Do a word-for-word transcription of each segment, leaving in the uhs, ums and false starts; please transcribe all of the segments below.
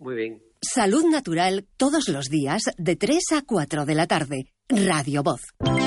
Muy bien. Salud Natural todos los días de tres a cuatro de la tarde. Radio Voz.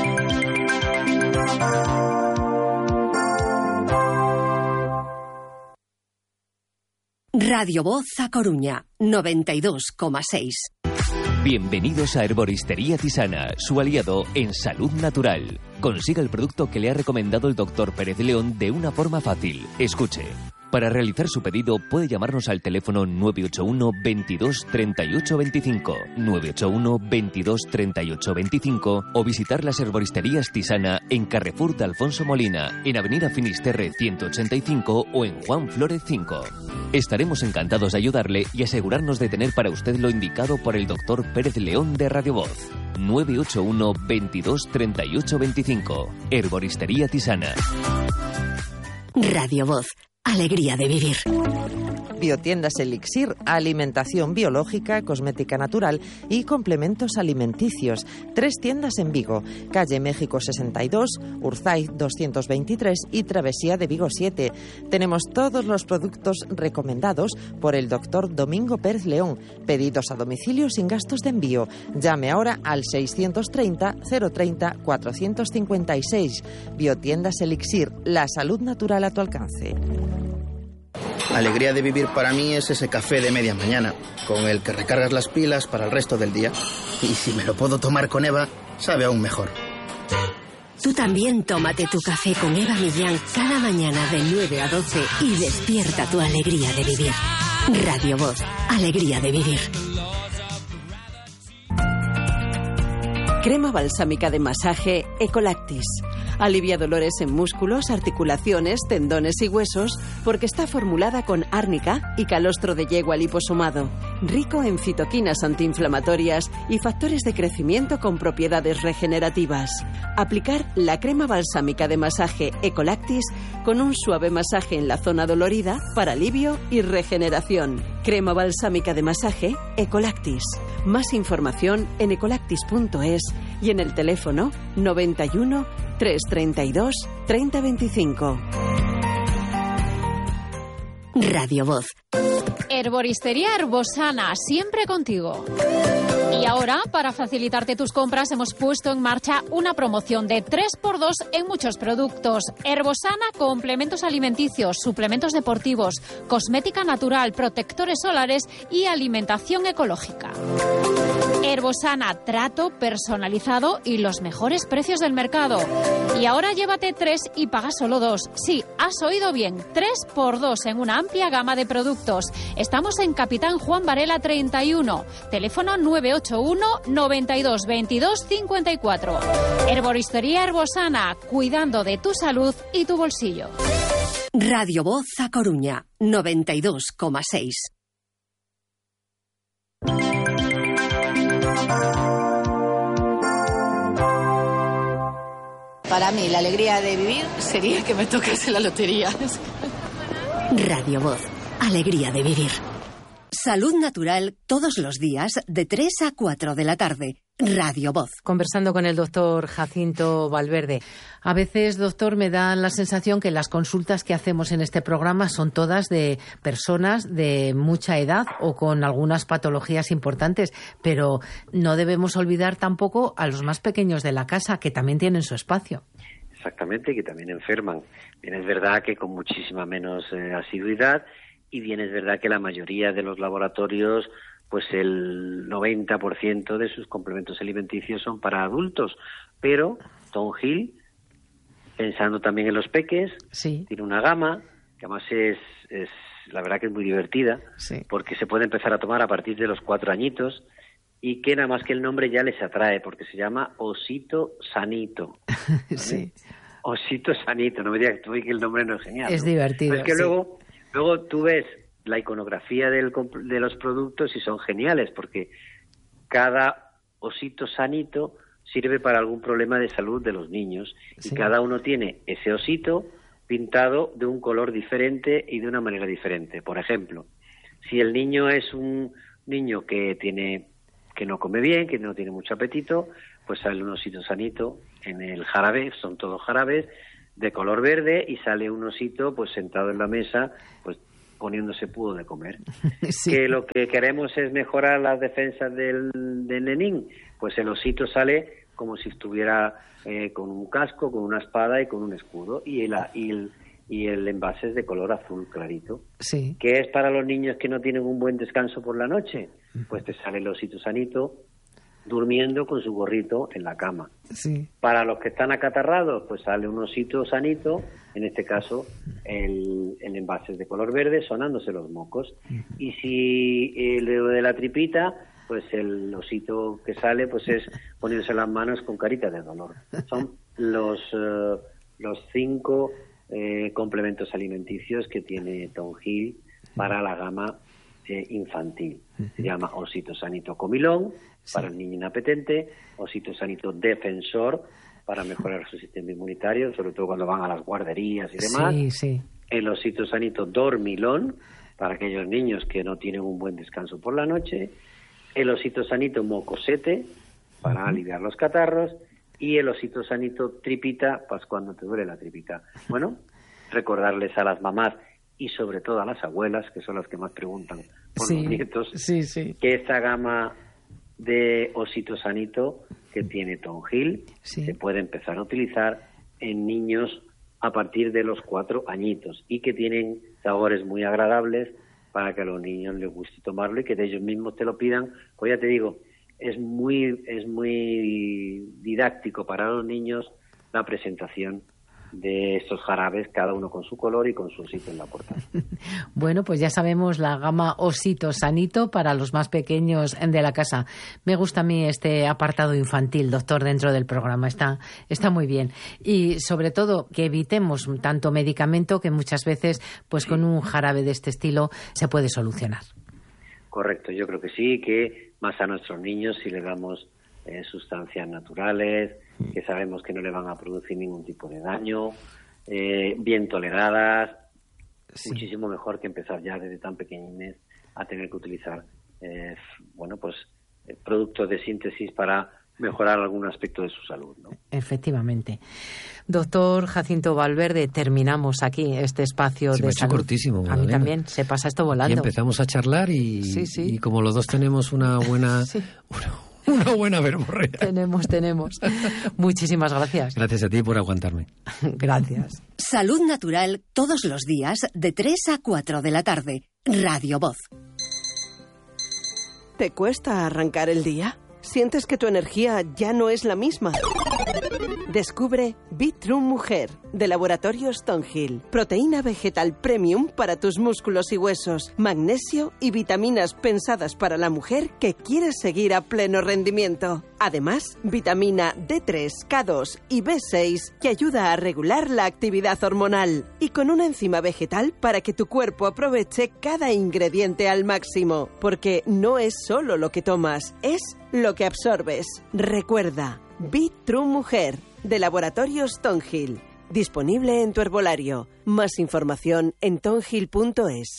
Radio Voz A Coruña, noventa y dos coma seis. Bienvenidos a Herboristería Tisana, su aliado en salud natural. Consiga el producto que le ha recomendado el doctor Pérez León de una forma fácil. Escuche. Para realizar su pedido puede llamarnos al teléfono nueve ocho uno, veintidós, treinta y ocho veinticinco, nueve ocho uno, veintidós, treinta y ocho veinticinco o visitar las Herboristerías Tisana en Carrefour de Alfonso Molina, en Avenida Finisterre ciento ochenta y cinco o en Juan Flórez cinco. Estaremos encantados de ayudarle y asegurarnos de tener para usted lo indicado por el doctor Pérez León de Radio Voz. nueve ocho uno, veintidós, treinta y ocho veinticinco. Herboristería Tisana. Radio Voz. Alegría de vivir. Biotiendas Elixir, alimentación biológica, cosmética natural y complementos alimenticios. Tres tiendas en Vigo, calle México sesenta y dos, Urzaiz doscientos veintitrés y Travesía de Vigo siete. Tenemos todos los productos recomendados por el doctor Domingo Pérez León. Pedidos a domicilio sin gastos de envío. Llame ahora al seiscientos treinta, cero treinta, cuatrocientos cincuenta y seis. Biotiendas Elixir, la salud natural a tu alcance. Alegría de vivir para mí es ese café de media mañana, con el que recargas las pilas para el resto del día. Y si me lo puedo tomar con Eva, sabe aún mejor. Tú también tómate tu café con Eva Millán cada mañana de nueve a doce y despierta tu alegría de vivir. Radio Voz, alegría de vivir. Crema balsámica de masaje Ecolactis. Alivia dolores en músculos, articulaciones, tendones y huesos porque está formulada con árnica y calostro de yegua liposomado, rico en citoquinas antiinflamatorias y factores de crecimiento con propiedades regenerativas. Aplicar la crema balsámica de masaje Ecolactis con un suave masaje en la zona dolorida para alivio y regeneración. Crema balsámica de masaje Ecolactis. Más información en ecolactis punto es y en el teléfono noventa y uno, trescientos treinta y dos, treinta veinticinco. Radio Voz. Herboristería Herbosana, siempre contigo. Y ahora, para facilitarte tus compras, hemos puesto en marcha una promoción de tres por dos en muchos productos. Herbosana, complementos alimenticios, suplementos deportivos, cosmética natural, protectores solares y alimentación ecológica. Herbosana, trato personalizado y los mejores precios del mercado. Y ahora llévate tres y paga solo dos. Sí, has oído bien, tres por dos en una amplia gama de productos. Estamos en Capitán Juan Varela treinta y uno, teléfono nueve ocho uno, noventa y dos, veintidós, cincuenta y cuatro. Herboristería Herbosana, cuidando de tu salud y tu bolsillo. Radio Voz A Coruña, noventa y dos coma seis. Para mí, la alegría de vivir sería que me tocase la lotería. Radio Voz, alegría de vivir. Salud natural todos los días de tres a cuatro de la tarde. Radio Voz. Conversando con el doctor Jacinto Valverde. A veces, doctor, me da la sensación que las consultas que hacemos en este programa son todas de personas de mucha edad o con algunas patologías importantes, pero no debemos olvidar tampoco a los más pequeños de la casa, que también tienen su espacio. Exactamente, que también enferman. Bien, es verdad que con muchísima menos eh, asiduidad, y bien es verdad que la mayoría de los laboratorios, pues el noventa por ciento de sus complementos alimenticios son para adultos, pero Tom Hill, pensando también en los peques, sí, tiene una gama que además es, es la verdad que es muy divertida, sí, porque se puede empezar a tomar a partir de los cuatro añitos y que nada más que el nombre ya les atrae, porque se llama Osito Sanito, ¿vale? Sí. Osito Sanito, no me digas tú que el nombre no es genial. Es ¿no? divertido. Pero es que sí. luego, luego tú ves la iconografía del, de los productos y son geniales, porque cada osito sanito sirve para algún problema de salud de los niños, sí, y cada uno tiene ese osito pintado de un color diferente y de una manera diferente. Por ejemplo, si el niño es un niño que tiene que no come bien, que no tiene mucho apetito, pues sale un osito sanito en el jarabe, son todos jarabes de color verde, y sale un osito pues sentado en la mesa, pues poniéndose pudo de comer. Sí. Que lo que queremos es mejorar las defensas del, del nenín, pues el osito sale como si estuviera eh, con un casco, con una espada y con un escudo, y el, y el, y el envase es de color azul clarito. Sí. ¿Qué es para los niños que no tienen un buen descanso por la noche? Pues te sale el osito sanito durmiendo con su gorrito en la cama. Sí. Para los que están acatarrados, pues sale un osito sanito, en este caso el, el envase es de color verde, sonándose los mocos. Y si el de la tripita, pues el osito que sale pues es poniéndose las manos con carita de dolor. Son los, uh, los cinco eh, complementos alimenticios que tiene Tonjil para la gama eh, infantil. Se llama osito sanito comilón, para el niño inapetente, osito sanito defensor, para mejorar su sistema inmunitario, sobre todo cuando van a las guarderías y demás. Sí, sí. El osito sanito dormilón, para aquellos niños que no tienen un buen descanso por la noche. El osito sanito mocosete, para uh-huh. aliviar los catarros. Y el osito sanito tripita, pues cuando te duele la tripita. Bueno, recordarles a las mamás y sobre todo a las abuelas, que son las que más preguntan por sí, los nietos, sí, sí. que esta gama de osito sanito que tiene Tonjil sí. se puede empezar a utilizar en niños a partir de los cuatro añitos y que tienen sabores muy agradables para que a los niños les guste tomarlo y que de ellos mismos te lo pidan. Pues ya te digo, es muy es muy didáctico para los niños la presentación de estos jarabes, cada uno con su color y con su osito en la portada. Bueno, pues ya sabemos la gama osito sanito para los más pequeños de la casa. Me gusta a mí este apartado infantil, doctor, dentro del programa. Está, está muy bien. Y sobre todo que evitemos tanto medicamento que muchas veces pues sí. con un jarabe de este estilo se puede solucionar. Correcto, yo creo que sí, que más a nuestros niños si le damos Eh, sustancias naturales, que sabemos que no le van a producir ningún tipo de daño, eh, bien toleradas, sí. muchísimo mejor que empezar ya desde tan pequeñines a tener que utilizar eh, bueno pues eh, productos de síntesis para mejorar algún aspecto de su salud, ¿no? Efectivamente. Doctor Jacinto Valverde, terminamos aquí este espacio se de me ha hecho salud. cortísimo, A mí Magdalena. también, se pasa esto volando. Y empezamos a charlar y, sí, sí. y como los dos tenemos una buena... sí. una, Una buena verborrea. Tenemos, tenemos. Muchísimas gracias. Gracias a ti por aguantarme. Gracias. Salud Natural todos los días de tres a cuatro de la tarde. Radio Voz. ¿Te cuesta arrancar el día? ¿Sientes que tu energía ya no es la misma? Descubre Bitrue Mujer, de Laboratorios Tonjil. Proteína vegetal premium para tus músculos y huesos. Magnesio y vitaminas pensadas para la mujer que quiere seguir a pleno rendimiento. Además, vitamina D tres, K dos y B seis que ayuda a regular la actividad hormonal. Y con una enzima vegetal para que tu cuerpo aproveche cada ingrediente al máximo. Porque no es solo lo que tomas, es lo que absorbes. Recuerda, Bitrue Mujer, de Laboratorios Tonjil. Disponible en tu herbolario. Más información en tonjil punto es.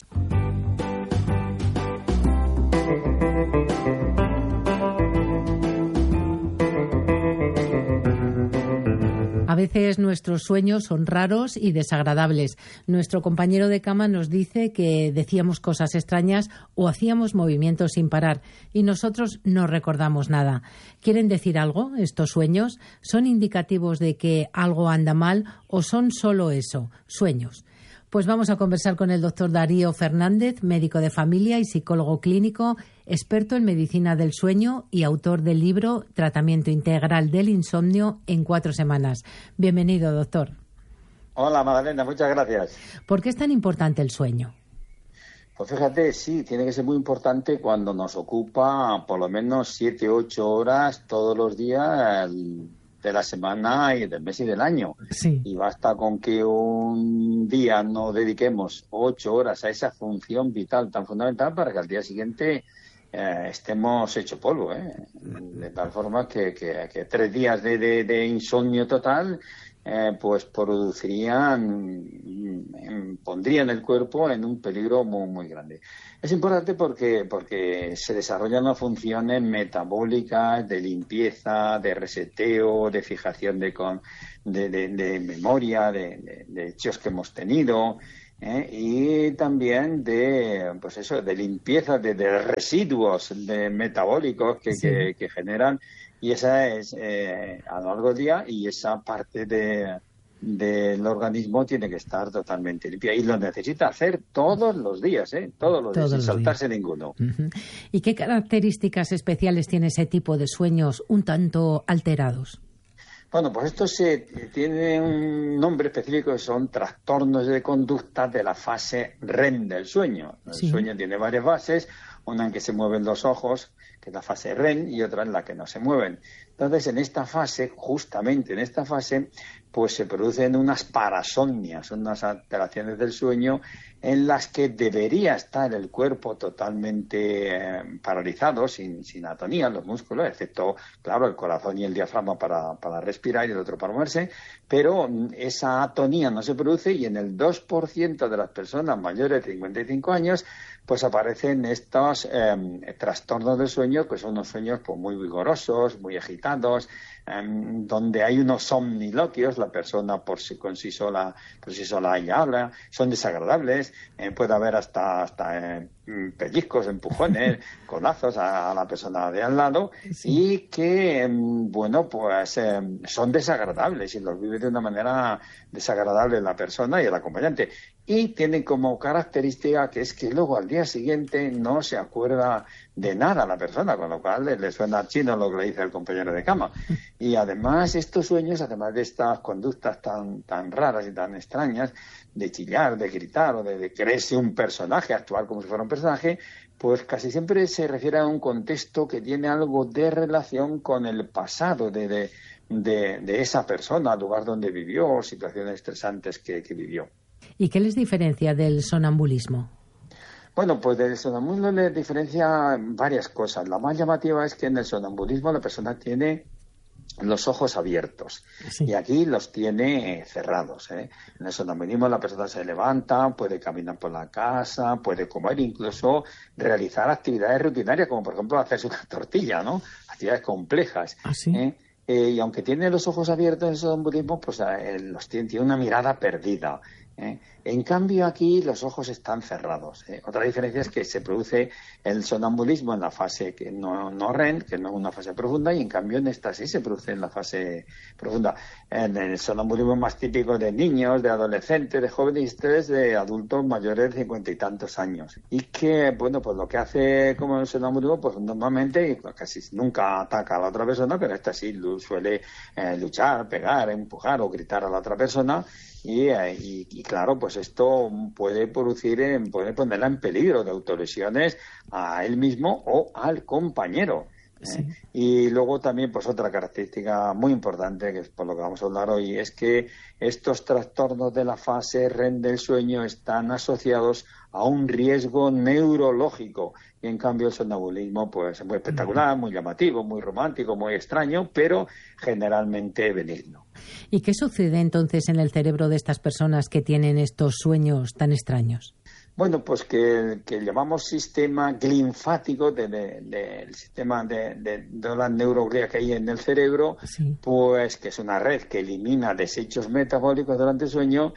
A veces nuestros sueños son raros y desagradables. Nuestro compañero de cama nos dice que decíamos cosas extrañas o hacíamos movimientos sin parar y nosotros no recordamos nada. ¿Quieren decir algo estos sueños? ¿Son indicativos de que algo anda mal o son solo eso, sueños? Pues vamos a conversar con el doctor Darío Fernández, médico de familia y psicólogo clínico, experto en medicina del sueño y autor del libro Tratamiento Integral del Insomnio en cuatro semanas. Bienvenido, doctor. Hola, Magdalena, muchas gracias. ¿Por qué es tan importante el sueño? Pues fíjate, sí, tiene que ser muy importante cuando nos ocupa por lo menos siete, ocho horas todos los días de la semana y del mes y del año. Sí. Y basta con que un día no dediquemos ocho horas a esa función vital tan fundamental para que al día siguiente eh, estemos hecho polvo, ¿eh? De tal forma que, que, que tres días de, de, de insomnio total eh, pues producirían, pondrían el cuerpo en un peligro muy, muy grande. Es importante porque, porque se desarrollan las funciones metabólicas, de limpieza, de reseteo, de fijación de, con, de, de, de memoria, de, de, de hechos que hemos tenido. ¿eh? Y también de, pues eso, de limpieza de, de residuos de metabólicos que, sí. que, que generan, y esa es eh, a lo largo del día, y esa parte de del organismo tiene que estar totalmente limpia, y lo necesita hacer todos los días, ¿eh? todos los todos días, sin saltarse días. ninguno. Uh-huh. ¿Y qué características especiales tiene ese tipo de sueños un tanto alterados? Bueno, pues esto se tiene un nombre específico, que son trastornos de conducta de la fase R E M del sueño. El sí. sueño tiene varias fases, una en que se mueven los ojos, que es la fase R E M, y otra en la que no se mueven. Entonces, en esta fase, justamente en esta fase, pues se producen unas parasomnias, unas alteraciones del sueño en las que debería estar el cuerpo totalmente eh, paralizado, sin, sin atonía, los músculos, excepto, claro, el corazón y el diafragma para, para respirar y el otro para moverse, pero esa atonía no se produce, y en el dos por ciento de las personas mayores de cincuenta y cinco años pues aparecen estos eh, trastornos del sueño, que son unos sueños pues, muy vigorosos, muy agitados, eh, donde hay unos somniloquios, la persona por sí, con sí sola, por sí sola ya habla, son desagradables, eh, puede haber hasta, hasta eh, pellizcos, empujones, codazos a, a la persona de al lado, sí. y que, eh, bueno, pues eh, son desagradables y los vive de una manera desagradable la persona y el acompañante. Y tienen como característica que es que luego al día siguiente no se acuerda de nada la persona, con lo cual le, le suena chino lo que le dice el compañero de cama. Y además estos sueños, además de estas conductas tan, tan raras y tan extrañas, de chillar, de gritar o de, de creerse un personaje, actuar como si fuera un personaje, pues casi siempre se refiere a un contexto que tiene algo de relación con el pasado de, de, de, de esa persona, el lugar donde vivió, situaciones estresantes que, que vivió. ¿Y qué les diferencia del sonambulismo? Bueno, pues del sonambulismo les diferencia varias cosas. La más llamativa es que en el sonambulismo la persona tiene los ojos abiertos, sí. y aquí los tiene cerrados, ¿eh? En el sonambulismo la persona se levanta, puede caminar por la casa, puede comer, incluso realizar actividades rutinarias, como por ejemplo hacerse una tortilla, ¿no? Actividades complejas. ¿Ah, sí? ¿eh? Eh, y aunque tiene los ojos abiertos en el sonambulismo, pues eh, los tiene, tiene una mirada perdida. ¿eh? En cambio aquí los ojos están cerrados. ¿eh? Otra diferencia es que se produce el sonambulismo en la fase que no, no R E M, que no es una fase profunda, y en cambio en esta sí se produce en la fase profunda. En el sonambulismo más típico de niños, de adolescentes, de jóvenes, y este es de adultos mayores de cincuenta y tantos años. Y que, bueno, pues lo que hace como el sonambulismo, pues normalmente casi nunca ataca a la otra persona, pero esta sí suele eh, luchar, pegar, empujar o gritar a la otra persona. Y, y, y claro, pues esto puede producir, puede ponerla en peligro de autolesiones a él mismo o al compañero. ¿eh? Sí. Y luego también, pues otra característica muy importante, que es por lo que vamos a hablar hoy, es que estos trastornos de la fase R E M del sueño están asociados a un riesgo neurológico, y en cambio el sonambulismo pues es muy espectacular, muy llamativo, muy romántico, muy extraño, pero generalmente benigno. ¿Y qué sucede entonces en el cerebro de estas personas que tienen estos sueños tan extraños? Bueno, pues que, que llamamos sistema linfático del de, de, de sistema de, de, de la neuroglía que hay en el cerebro, sí. pues que es una red que elimina desechos metabólicos durante el sueño,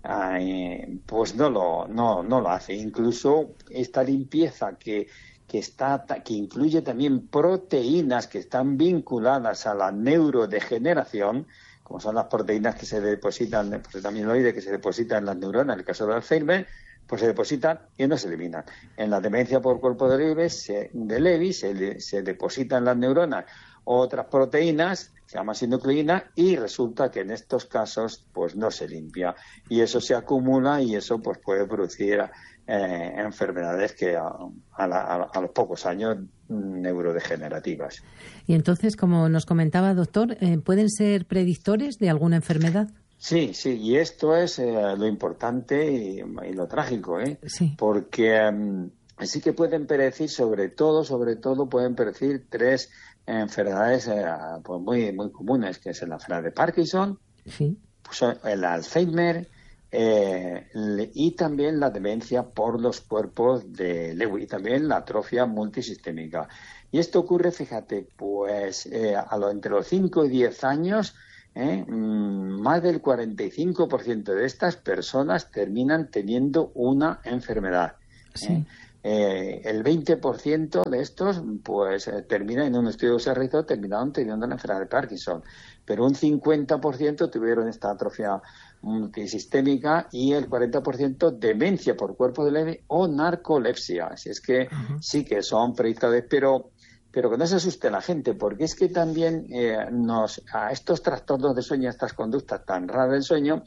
eh, pues no lo, no, no lo hace. Incluso esta limpieza que, que, está, que incluye también proteínas que están vinculadas a la neurodegeneración, como son las proteínas que se depositan, el amiloide que se depositan en las neuronas, en el caso del Alzheimer, pues se depositan y no se eliminan. En la demencia por cuerpo de Lewy se, de Lewy se, se depositan en las neuronas otras proteínas, se llama sinucleína, y resulta que en estos casos pues no se limpia. Y eso se acumula y eso pues puede producir eh, enfermedades que a, a, la, a los pocos años neurodegenerativas. Y entonces, como nos comentaba, doctor, eh, ¿pueden ser predictores de alguna enfermedad? Sí, sí, y esto es eh, lo importante y, y lo trágico, ¿eh? Sí. Porque um, sí que pueden predecir, sobre todo, sobre todo pueden predecir tres enfermedades eh, pues muy muy comunes, que es la enfermedad de Parkinson, sí. pues el Alzheimer eh, y también la demencia por los cuerpos de Lewy, y también la atrofia multisistémica. Y esto ocurre, fíjate, pues eh, a lo, entre los cinco y diez años. ¿eh? más del cuarenta y cinco por ciento de estas personas terminan teniendo una enfermedad. Sí. ¿eh? Eh, el veinte por ciento de estos, pues, eh, termina en un estudio que se realizó, terminaron teniendo la enfermedad de Parkinson. Pero un cincuenta por ciento tuvieron esta atrofia multisistémica y el cuarenta por ciento demencia por cuerpo de leve o narcolepsia. Así es que uh-huh. sí que son predictores, pero, pero que no se asuste la gente, porque es que también eh, nos, a estos trastornos de sueño, a estas conductas tan raras del sueño,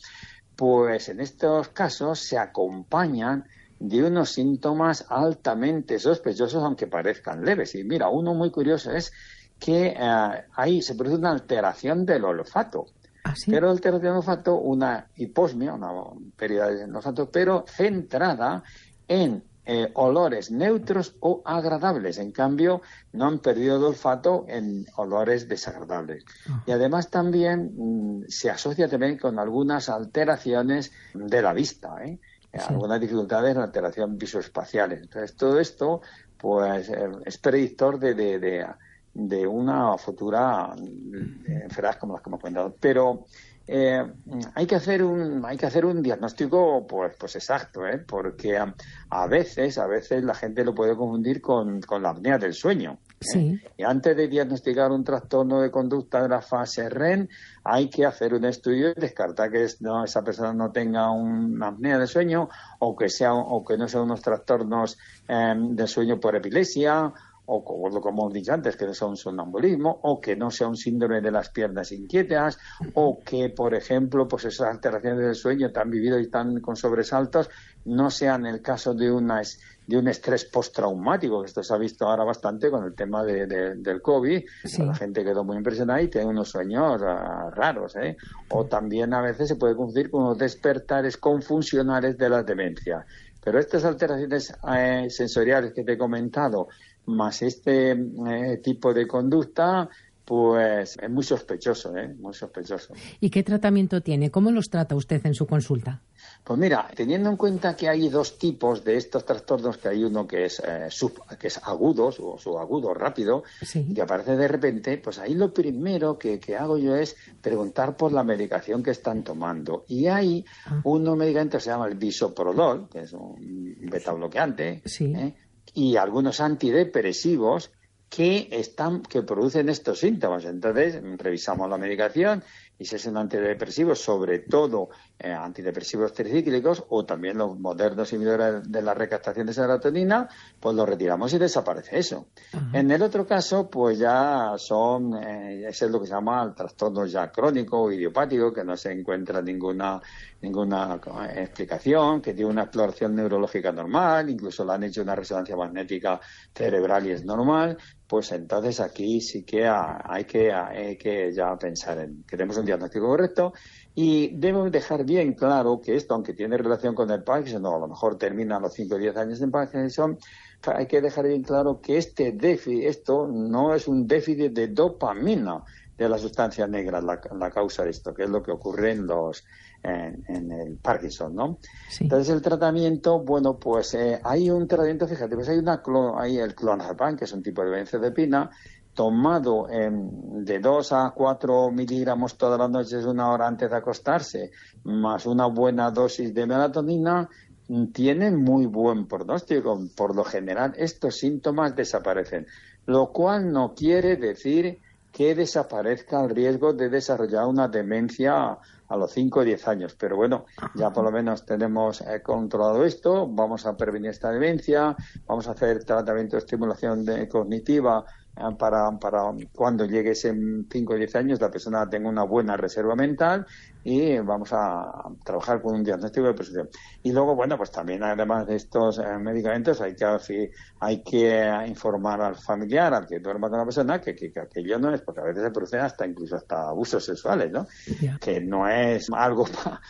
pues en estos casos se acompañan de unos síntomas altamente sospechosos, aunque parezcan leves. Y mira, uno muy curioso es que eh, ahí se produce una alteración del olfato. ¿Ah, sí? Pero alteración del olfato, una hiposmia, una pérdida del olfato, pero centrada en eh, olores neutros o agradables. En cambio, no han perdido el olfato en olores desagradables. Uh-huh. Y además también mmm, se asocia también con algunas alteraciones de la vista, ¿eh? Sí. Algunas dificultades en la alteración visoespacial. Entonces, todo esto pues eh, es predictor de, de, de, de una futura enfermedad como las que hemos comentado. Pero eh, hay que hacer un hay que hacer un diagnóstico pues pues exacto, ¿eh? Porque a, a veces a veces la gente lo puede confundir con, con la apnea del sueño. ¿eh? Sí. Y antes de diagnosticar un trastorno de conducta de la fase R E M, hay que hacer un estudio y descartar que es, no, esa persona no tenga una apnea del sueño o que sea o que no sean unos trastornos eh, del sueño por epilepsia, o como, como hemos dicho antes, que no sea un somnambulismo, o que no sea un síndrome de las piernas inquietas, o que, por ejemplo, pues esas alteraciones del sueño tan vivido y tan con sobresaltos no sean el caso de una de un estrés postraumático, que esto se ha visto ahora bastante con el tema de, de, del COVID. Sí. La gente quedó muy impresionada y tiene unos sueños uh, raros, ¿eh? O también a veces se puede confundir con los despertares confusionales de la demencia. Pero estas alteraciones eh, sensoriales que te he comentado, más este eh, tipo de conducta, pues es muy sospechoso, ¿eh? Muy sospechoso. ¿Y qué tratamiento tiene? ¿Cómo los trata usted en su consulta? Pues mira, teniendo en cuenta que hay dos tipos de estos trastornos, que hay uno que es eh, sub, que es agudos o subagudo, rápido, sí. que aparece de repente, pues ahí lo primero que, que hago yo es preguntar por la medicación que están tomando. Y hay ah. unos medicamentos que se llama el bisoprolol, que es un beta-bloqueante, sí. ¿eh? y algunos antidepresivos que están que producen estos síntomas. Entonces, revisamos la medicación y si es un antidepresivo, sobre todo eh, antidepresivos tricíclicos o también los modernos inhibidores de la recaptación de serotonina, pues los retiramos y desaparece eso. Uh-huh. En el otro caso, pues ya son, eh, ese es lo que se llama el trastorno ya crónico o idiopático, que no se encuentra ninguna ninguna explicación, que tiene una exploración neurológica normal, incluso le han hecho una resonancia magnética cerebral y es normal. Pues entonces aquí sí que hay que, hay que ya pensar en que tenemos un diagnóstico correcto y debemos dejar bien claro que esto, aunque tiene relación con el Parkinson, o a lo mejor termina a los cinco o diez años en Parkinson, hay que dejar bien claro que este déficit, esto no es un déficit de dopamina de la sustancia negra, la, la causa de esto, que es lo que ocurre en los en, en el Parkinson, ¿no? Sí. Entonces el tratamiento, bueno, pues eh, hay un tratamiento, fíjate, pues hay una hay el clonazepam, que es un tipo de benzodiazepina, tomado eh, de dos a cuatro miligramos todas las noches, una hora antes de acostarse, más una buena dosis de melatonina, tiene muy buen pronóstico. Por lo general, estos síntomas desaparecen, lo cual no quiere decir que desaparezca el riesgo de desarrollar una demencia a los cinco o diez años. Pero bueno, ya por lo menos tenemos eh, controlado esto, vamos a prevenir esta demencia, vamos a hacer tratamiento de estimulación de, cognitiva eh, para, para cuando llegue ese cinco o diez años la persona tenga una buena reserva mental y vamos a trabajar con un diagnóstico de percepción. Y luego, bueno, pues también además de estos eh, medicamentos hay que hay que informar al familiar, al que duerma con la persona, que, que, que aquello no es, porque a veces se producen hasta incluso hasta abusos sexuales, ¿no? Yeah. Que no es algo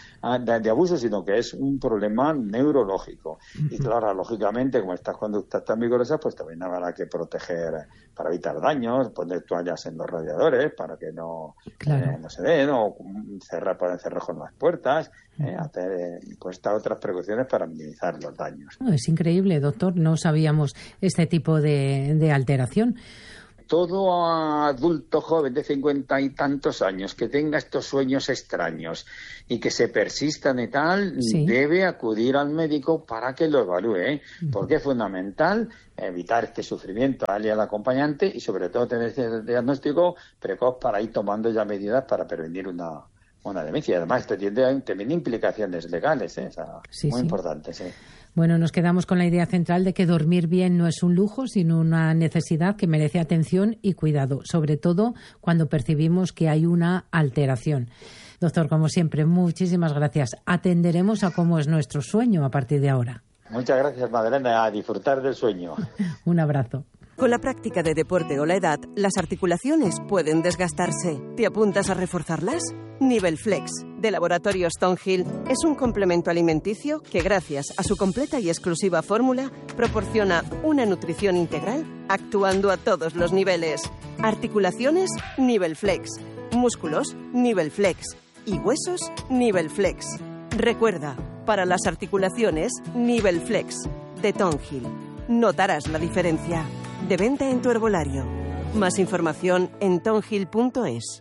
de, de abuso, sino que es un problema neurológico. Uh-huh. Y claro, lógicamente, como estas conductas tan vigorosas, pues también habrá que proteger para evitar daños, poner toallas en los radiadores para que no, claro. eh, no se den, o cerrar pueden cerrar con las puertas, eh, hacer eh, pues estas otras precauciones para minimizar los daños. No, es increíble, doctor, no sabíamos este tipo de, de alteración. todo adulto joven de cincuenta y tantos años que tenga estos sueños extraños y que se persistan y tal, sí. debe acudir al médico para que lo evalúe, ¿eh? Porque es fundamental evitar este sufrimiento a él y al acompañante y sobre todo tener ese diagnóstico precoz para ir tomando ya medidas para prevenir una, una demencia. Además, esto tiene también implicaciones legales, ¿eh? O sea, sí, muy sí. importantes, ¿eh? Bueno, nos quedamos con la idea central de que dormir bien no es un lujo, sino una necesidad que merece atención y cuidado, sobre todo cuando percibimos que hay una alteración. Doctor, como siempre, muchísimas gracias. Atenderemos a cómo es nuestro sueño a partir de ahora. Muchas gracias, Madalena. A disfrutar del sueño. Un abrazo. Con la práctica de deporte o la edad, las articulaciones pueden desgastarse. ¿Te apuntas a reforzarlas? Nivelflex, de Laboratorio Stonehill, es un complemento alimenticio que, gracias a su completa y exclusiva fórmula, proporciona una nutrición integral actuando a todos los niveles. Articulaciones, Nivelflex. Músculos, Nivelflex. Y huesos, Nivelflex. Recuerda, para las articulaciones, Nivelflex, de Stonehill. Notarás la diferencia. De venta en tu herbolario. Más información en tonhill punto es.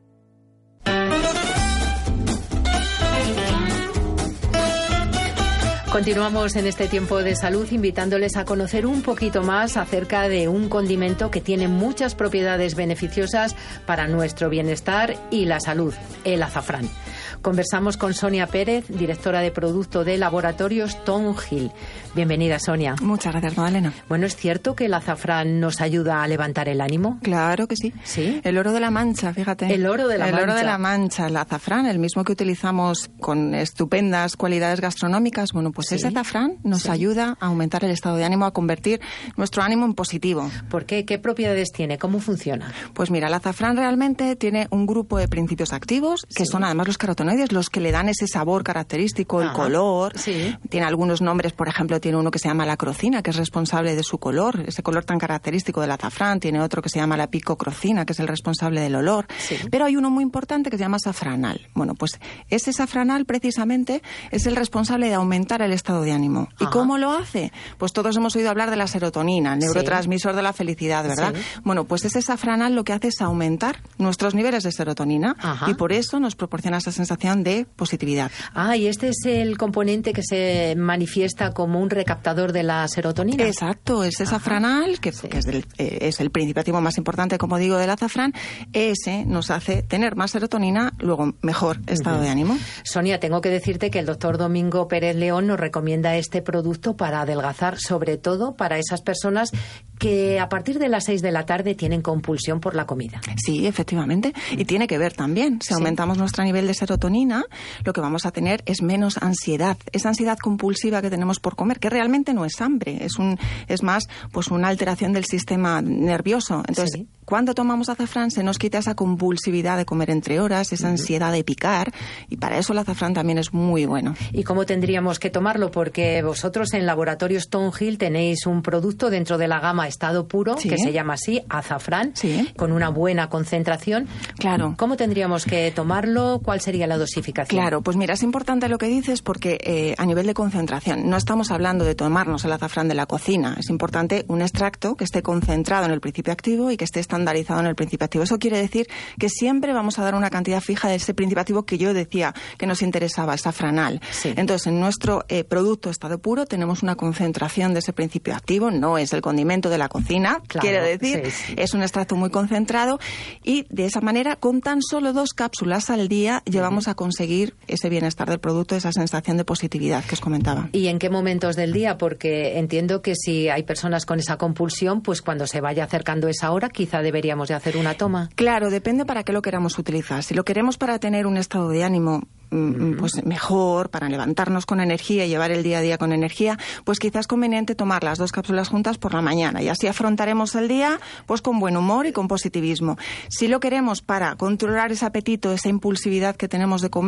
Continuamos en este tiempo de salud invitándoles a conocer un poquito más acerca de un condimento que tiene muchas propiedades beneficiosas para nuestro bienestar y la salud, el azafrán. Conversamos con Sonia Pérez, directora de producto de Laboratorios Stonehill. Bienvenida, Sonia. Muchas gracias, Magdalena. Bueno, ¿es cierto que el azafrán nos ayuda a levantar el ánimo? Claro que sí. ¿Sí? El oro de la Mancha, fíjate. El oro de la el Mancha. El oro de la Mancha, el azafrán, el mismo que utilizamos con estupendas cualidades gastronómicas. Bueno, pues ¿sí? Ese azafrán nos sí. ayuda a aumentar el estado de ánimo, a convertir nuestro ánimo en positivo. ¿Por qué? ¿Qué propiedades tiene? ¿Cómo funciona? Pues mira, el azafrán realmente tiene un grupo de principios activos que sí. son además los carotenoides, los que le dan ese sabor característico, el Ajá. color. Sí. Tiene algunos nombres, por ejemplo, tiene uno que se llama la crocina, que es responsable de su color, ese color tan característico del azafrán. Tiene otro que se llama la picocrocina, que es el responsable del olor. Sí. Pero hay uno muy importante que se llama safranal. Bueno, pues ese safranal precisamente es el responsable de aumentar el estado de ánimo. ¿Y Ajá. cómo lo hace? Pues todos hemos oído hablar de la serotonina, el neurotransmisor sí. de la felicidad, ¿verdad? Sí. Bueno, pues ese safranal lo que hace es aumentar nuestros niveles de serotonina Ajá. y por eso nos proporciona esa sensación de positividad. Ah, y este es el componente que se manifiesta como un recaptador de la serotonina. Exacto, ese safranal, que, sí. que es, el, eh, es el principio más importante, como digo, del azafrán, ese nos hace tener más serotonina, luego mejor estado uh-huh. de ánimo. Sonia, tengo que decirte que el doctor Domingo Pérez León nos recomienda este producto para adelgazar, sobre todo para esas personas que a partir de las seis de la tarde tienen compulsión por la comida. Sí, efectivamente, y tiene que ver también. Si sí. aumentamos nuestro nivel de serotonina, lo que vamos a tener es menos ansiedad, esa ansiedad compulsiva que tenemos por comer, que realmente no es hambre, es un es más pues una alteración del sistema nervioso. Entonces, sí. cuando tomamos azafrán se nos quita esa compulsividad de comer entre horas, esa uh-huh. ansiedad de picar, y para eso el azafrán también es muy bueno. ¿Y cómo tendríamos que tomarlo? Porque vosotros en Laboratorio Stonehill tenéis un producto dentro de la gama estado puro, sí. que se llama así, azafrán, sí. con una buena concentración. Claro. ¿Cómo tendríamos que tomarlo? ¿Cuál sería la dosificación? Claro, pues mira, es importante lo que dices porque eh, a nivel de concentración, no estamos hablando de tomarnos el azafrán de la cocina, es importante un extracto que esté concentrado en el principio activo y que esté estandarizado en el principio activo. Eso quiere decir que siempre vamos a dar una cantidad fija de ese principio activo que yo decía que nos interesaba, el safranal. Sí. Entonces, en nuestro eh, producto estado puro tenemos una concentración de ese principio activo, no es el condimento de la cocina, claro, quiero decir, sí, sí. es un extracto muy concentrado y de esa manera, con tan solo dos cápsulas al día, uh-huh. llevamos a conseguir ese bienestar del producto, esa sensación de positividad que os comentaba. ¿Y en qué momentos del día? Porque entiendo que si hay personas con esa compulsión, pues cuando se vaya acercando esa hora, quizá deberíamos de hacer una toma. Claro, depende para qué lo queramos utilizar. Si lo queremos para tener un estado de ánimo pues mejor, para levantarnos con energía y llevar el día a día con energía, pues quizás es conveniente tomar las dos cápsulas juntas por la mañana y así afrontaremos el día pues con buen humor y con positivismo. Si lo queremos para controlar ese apetito, esa impulsividad que tenemos de comer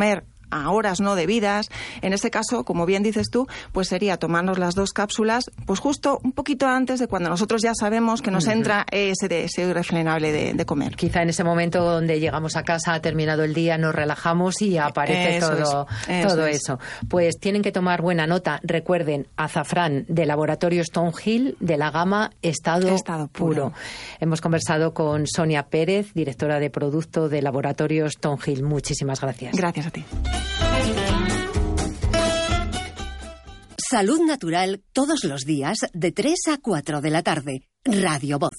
a horas no debidas. En este caso, como bien dices tú, pues sería tomarnos las dos cápsulas, pues justo un poquito antes de cuando nosotros ya sabemos que nos uh-huh. entra ese deseo irrefrenable de, de comer. Quizá en ese momento donde llegamos a casa, ha terminado el día, nos relajamos y aparece eso todo, es, todo eso. eso. Pues tienen que tomar buena nota. Recuerden, azafrán de Laboratorio Stonehill de la gama Estado, Estado puro. puro. Hemos conversado con Sonia Pérez, directora de producto de Laboratorio Stonehill. Muchísimas gracias. Gracias a ti. Salud Natural todos los días de tres a cuatro de la tarde. Radio Voz.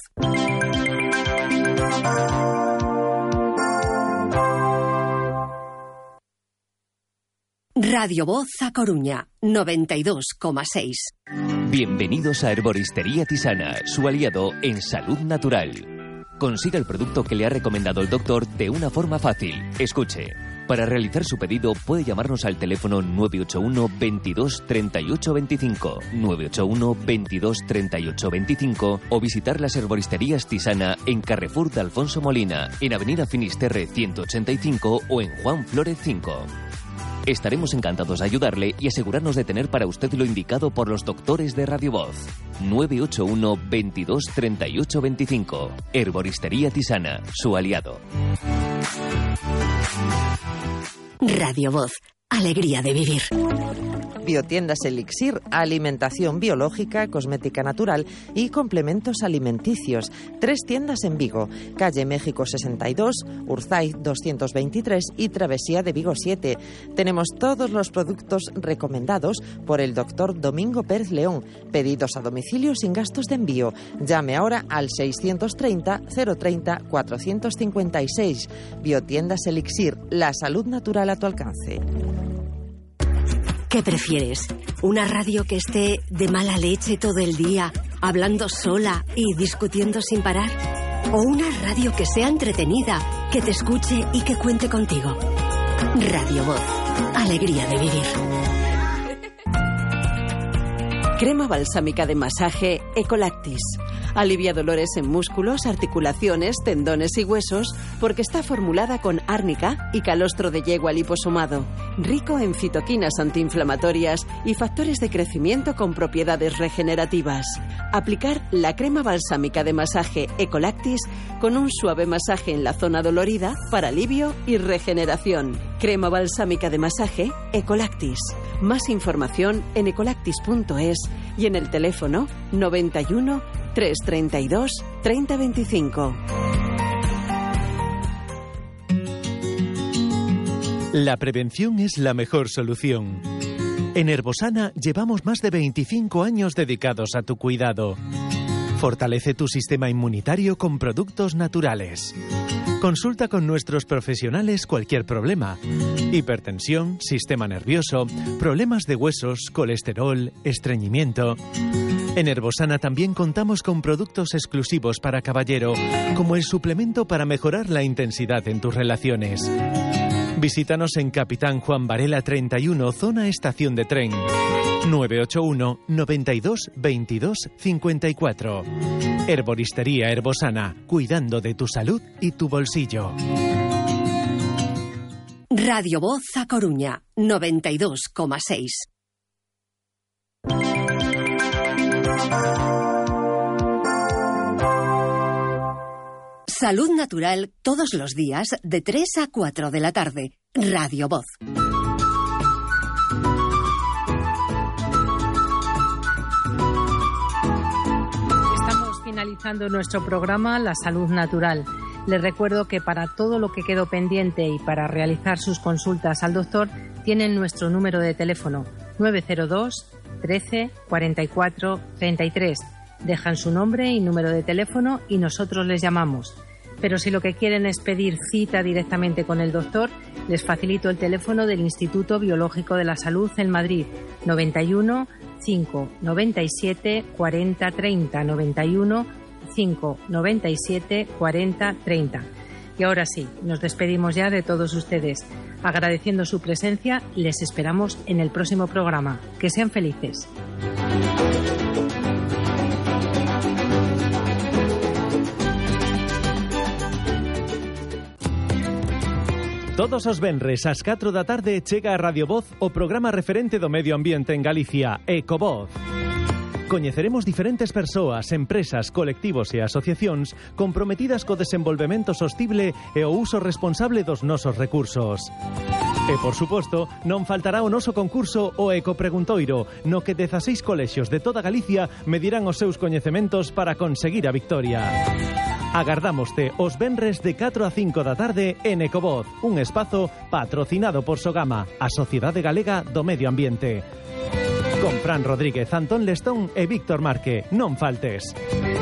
Radio Voz a Coruña, noventa y dos coma seis. Bienvenidos a Herboristería Tisana, su aliado en salud natural. Consiga el producto que le ha recomendado el doctor de una forma fácil. Escuche. Para realizar su pedido puede llamarnos al teléfono nueve ocho uno, veintidós, treinta y ocho veinticinco, nueve ocho uno, veintidós, treinta y ocho veinticinco o visitar las Herboristerías Tisana en Carrefour de Alfonso Molina, en Avenida Finisterre ciento ochenta y cinco o en Juan Flórez cinco. Estaremos encantados de ayudarle y asegurarnos de tener para usted lo indicado por los doctores de Radio Voz. nueve ocho uno, veintidós, treinta y ocho veinticinco. Herboristería Tisana, su aliado. Radio Voz, alegría de vivir. Biotiendas Elixir, alimentación biológica, cosmética natural y complementos alimenticios. Tres tiendas en Vigo, calle México sesenta y dos, Urzaiz doscientos veintitrés y Travesía de Vigo siete. Tenemos todos los productos recomendados por el doctor Domingo Pérez León. Pedidos a domicilio sin gastos de envío. Llame ahora al seiscientos treinta, cero treinta, cuatrocientos cincuenta y seis. Biotiendas Elixir, la salud natural a tu alcance. ¿Qué prefieres? ¿Una radio que esté de mala leche todo el día, hablando sola y discutiendo sin parar? ¿O una radio que sea entretenida, que te escuche y que cuente contigo? Radio Voz, alegría de vivir. Crema balsámica de masaje Ecolactis. Alivia dolores en músculos, articulaciones, tendones y huesos porque está formulada con árnica y calostro de yegua liposomado, rico en citoquinas antiinflamatorias y factores de crecimiento con propiedades regenerativas. Aplicar la crema balsámica de masaje Ecolactis con un suave masaje en la zona dolorida para alivio y regeneración. Crema balsámica de masaje Ecolactis. Más información en ecolactis punto es y en el teléfono noventa y uno, trescientos treinta y dos, treinta veinticinco. La prevención es la mejor solución. En Herbosana llevamos más de veinticinco años dedicados a tu cuidado. Fortalece tu sistema inmunitario con productos naturales. Consulta con nuestros profesionales cualquier problema. Hipertensión, sistema nervioso, problemas de huesos, colesterol, estreñimiento. En Herbosana también contamos con productos exclusivos para caballero, como el suplemento para mejorar la intensidad en tus relaciones. Visítanos en Capitán Juan Varela treinta y uno, zona estación de tren. nueve ocho uno, noventa y dos, veintidós, cincuenta y cuatro. Herboristería Herbosana, cuidando de tu salud y tu bolsillo. Radio Voz a Coruña, noventa y dos coma seis. Salud natural todos los días de tres a cuatro de la tarde. Radio Voz. Estamos finalizando nuestro programa La Salud Natural. Les recuerdo que para todo lo que quedó pendiente y para realizar sus consultas al doctor tienen nuestro número de teléfono nueve cero dos, trece, cuarenta y cuatro, treinta y tres. Dejan su nombre y número de teléfono y nosotros les llamamos. Pero si lo que quieren es pedir cita directamente con el doctor, les facilito el teléfono del Instituto Biológico de la Salud en Madrid, noventa y uno, cinco, noventa y siete, cuarenta, treinta, noventa y uno, cinco, noventa y siete, cuarenta, treinta. Y ahora sí, nos despedimos ya de todos ustedes. Agradeciendo su presencia, les esperamos en el próximo programa. Que sean felices. Todos os venres ás catro da tarde chega a Radio Voz o programa referente do medio ambiente en Galicia, Ecovoz. Coñeceremos diferentes persoas, empresas, colectivos e asociacións comprometidas co desenvolvemento sostible e o uso responsable dos nosos recursos. E, por suposto, non faltará o noso concurso o Ecopreguntoiro, no que dezaseis colexios de toda Galicia medirán os seus coñecementos para conseguir a victoria. Agardámoste os venres de catro a cinco da tarde en Ecovoz, un espazo patrocinado por Sogama, a Sociedade Galega do Medio Ambiente. Con Fran Rodríguez, Antón Lestón e Víctor Marque. Non faltes.